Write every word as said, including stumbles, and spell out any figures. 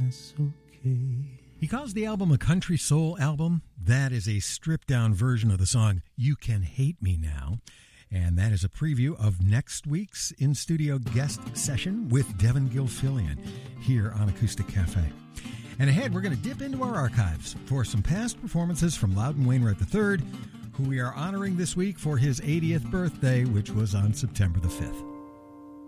that's okay. He calls the album a country soul album. That is a stripped-down version of the song You Can Hate Me Now. And that is a preview of next week's in-studio guest session with Devin Gilfillian here on Acoustic Cafe. And ahead, we're going to dip into our archives for some past performances from Loudon Wainwright the third, who we are honoring this week for his eightieth birthday, which was on September the fifth.